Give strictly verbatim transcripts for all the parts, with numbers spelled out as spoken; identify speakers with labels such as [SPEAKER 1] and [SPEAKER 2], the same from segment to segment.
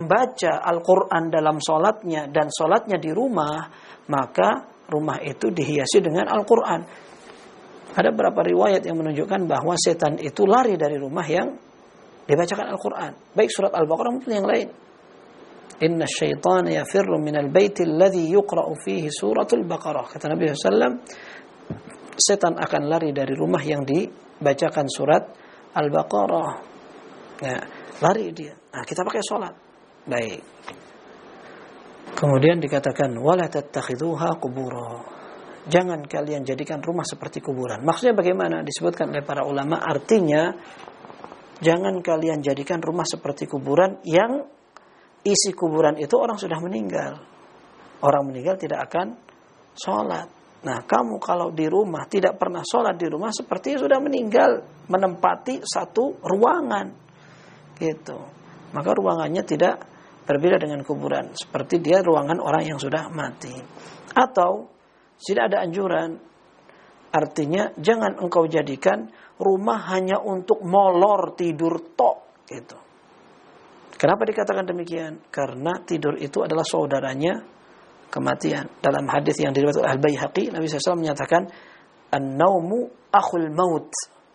[SPEAKER 1] membaca Al-Quran dalam sholatnya dan sholatnya di rumah, maka rumah itu dihiasi dengan Al-Quran. Ada beberapa riwayat yang menunjukkan bahwa setan itu lari dari rumah yang dibacakan Al-Quran, baik surat Al-Baqarah maupun yang lain. Inna syaitana yafirru minal baiti alladhi yuqra'u fihi suratul Baqarah. Kata Nabi shallallahu alaihi wasallam, setan akan lari dari rumah yang dibacakan surat Al-Baqarah. Ya, lari dia. Nah, kita pakai sholat. Baik. Kemudian dikatakan wala tattakhiduha qubura. Jangan kalian jadikan rumah seperti kuburan. Maksudnya bagaimana? Disebutkan oleh para ulama, artinya jangan kalian jadikan rumah seperti kuburan yang isi kuburan itu orang sudah meninggal. Orang meninggal tidak akan sholat. Nah, kamu kalau di rumah tidak pernah sholat di rumah, seperti sudah meninggal, menempati satu ruangan, gitu. Maka ruangannya tidak berbeda dengan kuburan, seperti dia ruangan orang yang sudah mati. Atau tidak ada anjuran, artinya jangan engkau jadikan rumah hanya untuk molor tidur tok, gitu. Kenapa dikatakan demikian? Karena tidur itu adalah saudaranya kematian. Dalam hadis yang diriwayatkan oleh Al-Baihaqi, Nabi shallallahu alaihi wasallam menyatakan, "An-naumu akhul maut."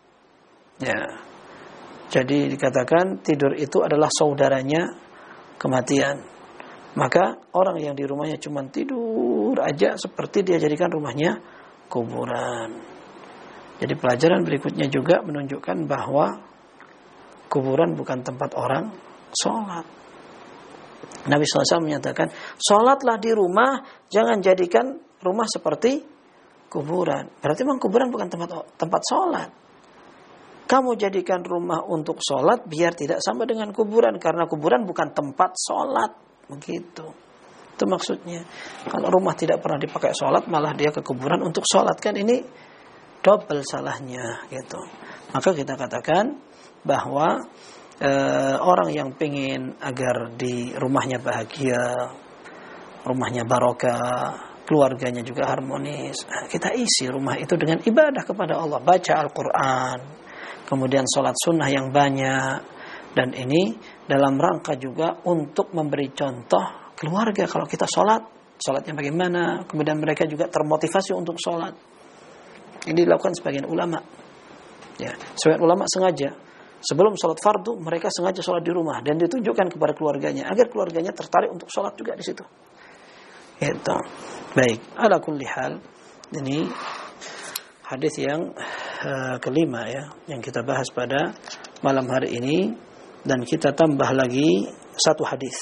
[SPEAKER 1] Ya. Jadi dikatakan tidur itu adalah saudaranya kematian. Maka orang yang di rumahnya cuma tidur aja, seperti dia jadikan rumahnya kuburan. Jadi pelajaran berikutnya juga menunjukkan bahwa kuburan bukan tempat orang sholat. Nabi shallallahu alaihi wasallam menyatakan, sholatlah di rumah, jangan jadikan rumah seperti kuburan. Berarti memang kuburan bukan tempat tempat sholat. Kamu jadikan rumah untuk sholat biar tidak sama dengan kuburan, karena kuburan bukan tempat sholat. Begitu. Itu maksudnya. Kalau rumah tidak pernah dipakai sholat, malah dia ke kuburan untuk sholat, kan ini double salahnya, gitu. Maka kita katakan bahwa Uh, orang yang pengen agar di rumahnya bahagia, rumahnya barokah, keluarganya juga harmonis, nah, kita isi rumah itu dengan ibadah kepada Allah, baca Al-Quran, kemudian sholat sunnah yang banyak, dan ini dalam rangka juga untuk memberi contoh keluarga. Kalau kita sholat, sholatnya bagaimana, kemudian mereka juga termotivasi untuk sholat. Ini dilakukan sebagian ulama, ya, sebagian ulama sengaja sebelum sholat fardu, mereka sengaja sholat di rumah dan ditunjukkan kepada keluarganya agar keluarganya tertarik untuk sholat juga di situ. Gitu. Baik, ala kulli hal, ini hadis yang uh, kelima ya yang kita bahas pada malam hari ini, dan kita tambah lagi satu hadis.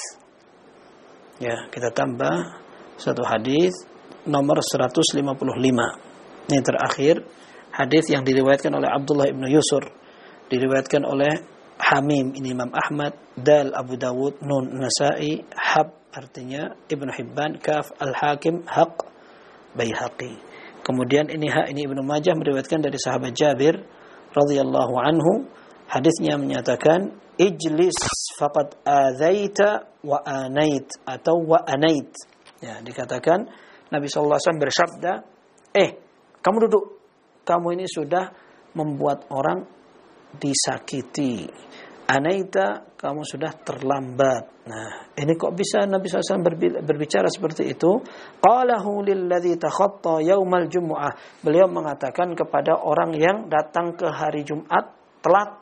[SPEAKER 1] Ya, kita tambah satu hadis nomor seratus lima puluh lima. Ini terakhir hadis yang diriwayatkan oleh Abdullah ibnu Yusur, diriwayatkan oleh Hamim, ini Imam Ahmad, Dal Abu Dawud, Nun Nasa'i, Hab artinya Ibnu Hibban, Kaf Al-Hakim, Haq Baihaqi. Kemudian ini hak ini Ibnu Majah meriwayatkan dari sahabat Jabir radhiyallahu anhu, hadisnya menyatakan ijlis faqad azaita wa anait atau wa anait. Ya, dikatakan Nabi sallallahu alaihi wasallam bersabda, "Eh, kamu duduk. Kamu ini sudah membuat orang disakiti. Anaita, kamu sudah terlambat." Nah, ini kok bisa Nabi shallallahu alaihi wasallam berbicara seperti itu? Qalahu lilladzi takhatta yaumal jumu'ah. Beliau mengatakan kepada orang yang datang ke hari Jumat telat.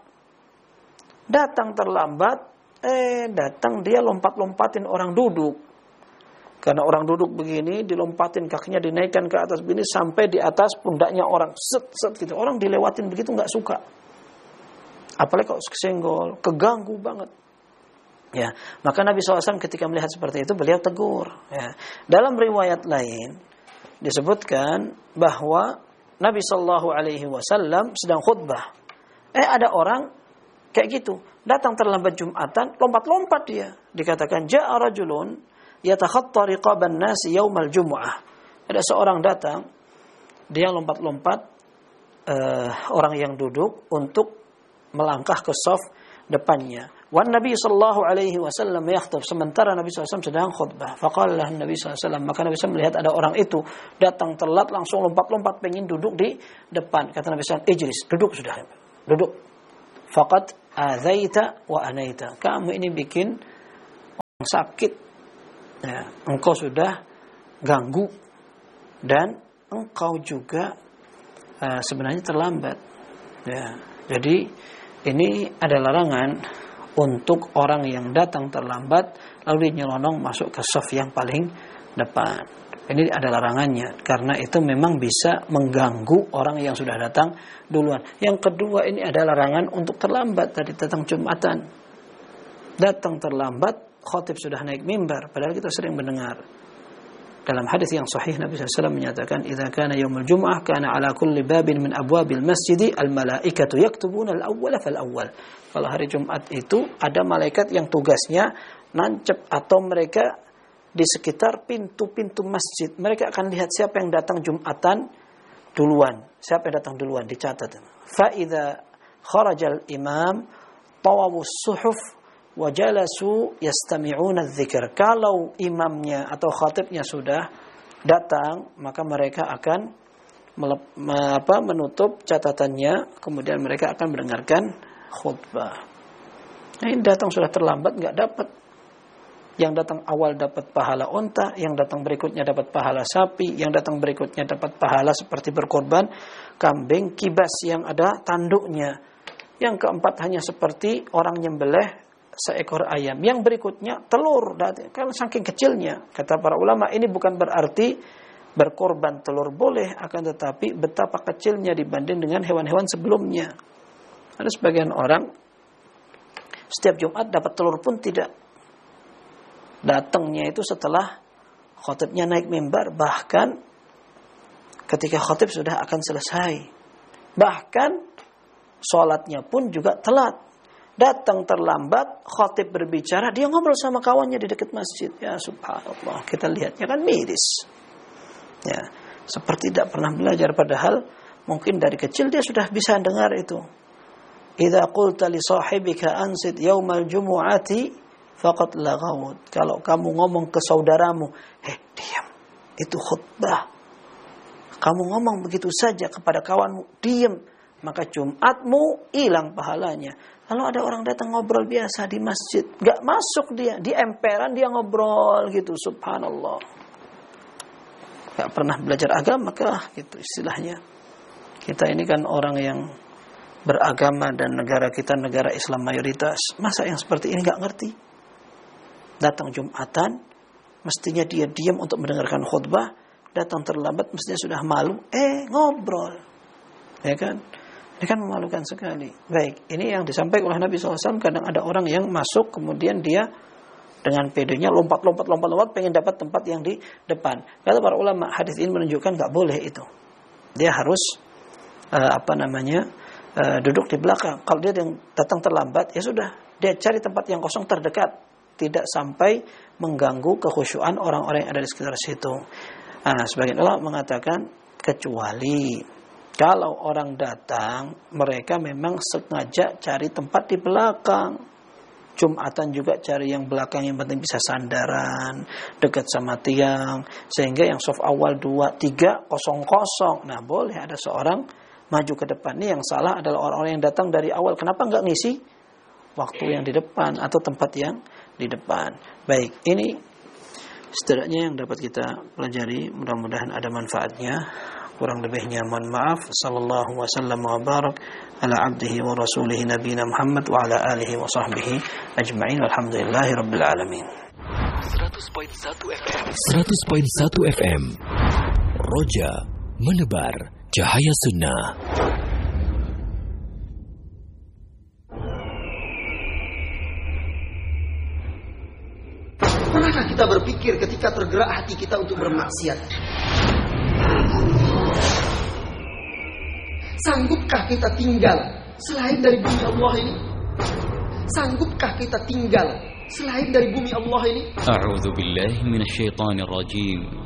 [SPEAKER 1] Datang terlambat, eh datang dia lompat-lompatin orang duduk. Karena orang duduk begini, dilompatin kakinya dinaikkan ke atas begini sampai di atas pundaknya orang. Set set gitu. Orang dilewatin begitu enggak suka. Apalagi kalau kesenggol, keganggu banget. Ya, maka Nabi shallallahu alaihi wasallam ketika melihat seperti itu, beliau tegur. Ya. Dalam riwayat lain disebutkan bahwa Nabi shallallahu alaihi wasallam sedang khutbah. Eh ada orang kayak gitu, datang terlambat Jumatan, lompat-lompat dia. Dikatakan ja'a rajulun yatakhatta riqaban nasi yaumal jumu'ah. Ada seorang datang, dia lompat-lompat uh, orang yang duduk untuk melangkah ke saf depannya. Wan Nabi sallallahu alaihi wasallam yakhutub, sementara Nabi sallallahu alaihi wasallam sedang khutbah. Faqala Nabi sallallahu alaihi wasallam, maka Nabi sallallahu alaihi wasallam melihat ada orang itu datang telat, langsung lompat-lompat pengen duduk di depan. Kata Nabi sallallahu alaihi wasallam, "Ijlis, duduk sudah. Duduk. Faqad azaita wa anaita." Kamu ini bikin sakit, ya, engkau sudah ganggu dan engkau juga uh, sebenarnya terlambat. Ya, jadi ini ada larangan untuk orang yang datang terlambat lalu dia nyelonong masuk ke saf yang paling depan. Ini ada larangannya karena itu memang bisa mengganggu orang yang sudah datang duluan. Yang kedua, ini ada larangan untuk terlambat tadi datang Jumatan. Datang terlambat, khatib sudah naik mimbar, padahal kita sering mendengar. Dalam hadis yang sahih Nabi sallallahu alaihi wasallam menyatakan, "Idza kana yaumul jum'ah kana 'ala kulli babin min abwabil masjid al-malaikatu yaktubuna al-awwala fal-awwal." Kalau hari Jumat itu ada malaikat yang tugasnya nancep atau mereka di sekitar pintu-pintu masjid. Mereka akan lihat siapa yang datang Jumatan duluan, siapa yang datang duluan dicatat. Fa idza kharajal imam tawawus suhuf wa jalasu yastami'una adz-dzikr. Kalau imamnya atau khatibnya sudah datang, maka mereka akan melep, apa, menutup catatannya, kemudian mereka akan mendengarkan khutbah. Nah, ini datang sudah terlambat enggak dapat. Yang datang awal dapat pahala unta, yang datang berikutnya dapat pahala sapi, yang datang berikutnya dapat pahala seperti berkorban kambing kibas yang ada tanduknya. Yang keempat hanya seperti orang nyembelih seekor ayam. Yang berikutnya telur, kan saking kecilnya. Kata para ulama, ini bukan berarti berkorban telur boleh, akan tetapi betapa kecilnya dibanding dengan hewan-hewan sebelumnya. Ada sebagian orang setiap Jumat dapat telur pun tidak. Datangnya itu setelah khatibnya naik mimbar, bahkan ketika khatib sudah akan selesai. Bahkan sholatnya pun juga telat. Datang terlambat, khatib berbicara, dia ngobrol sama kawannya di dekat masjid. Ya subhanallah, kita lihatnya kan miris. Ya, seperti tidak pernah belajar, padahal mungkin dari kecil dia sudah bisa dengar itu. Idza qulta li sahibika ansit yaumal jumu'ati faqad laghawt. Kalau kamu ngomong ke saudaramu, "Eh, diam. Itu khutbah." Kamu ngomong begitu saja kepada kawanmu, "Diam." Maka Jumatmu hilang pahalanya. Lalu ada orang datang ngobrol biasa di masjid, enggak masuk dia, di emperan dia ngobrol gitu, subhanallah. Enggak pernah belajar agama kah gitu istilahnya. Kita ini kan orang yang beragama dan negara kita negara Islam mayoritas. Masa yang seperti ini enggak ngerti? Datang Jumatan, mestinya dia diam untuk mendengarkan khutbah. Datang terlambat, mestinya sudah malu. Eh, ngobrol. Ya kan? Ini kan memalukan sekali. Baik, ini yang disampaikan oleh Nabi shallallahu alaihi wasallam. Kadang ada orang yang masuk, kemudian dia dengan pedenya lompat-lompat, lompat-lompat, pengen dapat tempat yang di depan. Kata para ulama, hadis ini menunjukkan nggak boleh itu. Dia harus, uh, apa namanya, uh, duduk di belakang. Kalau dia yang datang terlambat, ya sudah. Dia cari tempat yang kosong terdekat. Tidak sampai mengganggu kekhusyuan orang-orang yang ada di sekitar situ. Nah, sebagian ulama mengatakan kecuali kalau orang datang, mereka memang sengaja cari tempat di belakang. Jumatan juga cari yang belakang, yang penting bisa sandaran, dekat sama tiang, sehingga yang soft awal dua, tiga, kosong kosong. Nah, boleh ada seorang maju ke depan. Ini yang salah adalah orang-orang yang datang dari awal. Kenapa nggak ngisi waktu yang di depan atau tempat yang di depan? Baik, ini setidaknya yang dapat kita pelajari. Mudah-mudahan ada manfaatnya. Kurang lebihnya mohon maaf. Sallallahu wasallam wa barak ala abdihi wa rasulihi nabiyina Muhammad wa ala alihi wa sahbihi ajma'in. Alhamdulillahi rabbil alamin.
[SPEAKER 2] seratus koma satu F M seratus koma satu F M Roja menebar cahaya sunnah.
[SPEAKER 3] Pernahkah kita berpikir ketika tergerak hati kita untuk bermaksiat? Sanggupkah kita tinggal selain dari bumi Allah ini? Sanggupkah kita tinggal selain dari bumi Allah ini?
[SPEAKER 4] A'udzu billahi minasyaitonir rajim.